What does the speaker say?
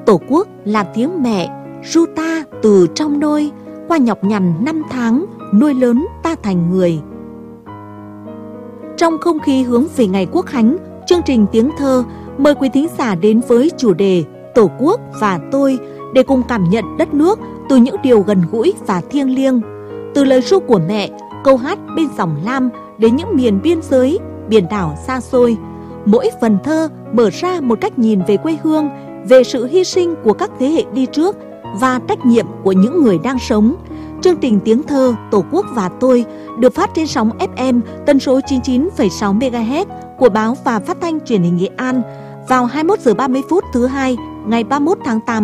Tổ quốc là tiếng mẹ ru ta từ trong nôi, qua nhọc nhằn năm tháng nuôi lớn ta thành người. Trong không khí hướng về ngày Quốc khánh, chương trình Tiếng Thơ mời quý thính giả đến với chủ đề Tổ quốc và tôi để cùng cảm nhận đất nước từ những điều gần gũi và thiêng liêng. Từ lời ru của mẹ, câu hát bên dòng lam đến những miền biên giới, biển đảo xa xôi, mỗi phần thơ mở ra một cách nhìn về quê hương, về sự hy sinh của các thế hệ đi trước và trách nhiệm của những người đang sống. Chương trình Tiếng Thơ Tổ quốc và tôi được phát trên sóng FM tần số 99,6 MHz của Báo và Phát thanh Truyền hình Nghệ An vào 21h30 thứ Hai ngày 31 tháng 8